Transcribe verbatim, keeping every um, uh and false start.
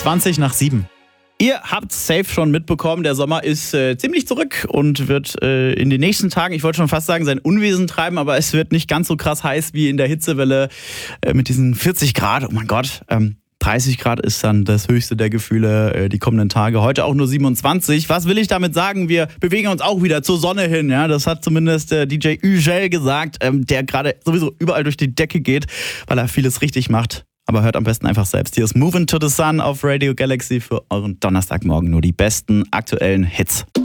zwanzig nach sieben. Ihr habt safe schon mitbekommen, der Sommer ist äh, ziemlich zurück und wird äh, in den nächsten Tagen, ich wollte schon fast sagen, sein Unwesen treiben, aber es wird nicht ganz so krass heiß wie in der Hitzewelle äh, mit diesen vierzig Grad. Oh mein Gott, ähm, dreißig Grad ist dann das höchste der Gefühle äh, die kommenden Tage. Heute auch nur siebenundzwanzig. Was will ich damit sagen? Wir bewegen uns auch wieder zur Sonne hin. Ja, das hat zumindest äh, D J Ügel gesagt, ähm, der gerade sowieso überall durch die Decke geht, weil er vieles richtig macht. Aber hört am besten einfach selbst. Hier ist Movin' to the Sun auf Radio Galaxy für euren Donnerstagmorgen. Nur die besten aktuellen Hits.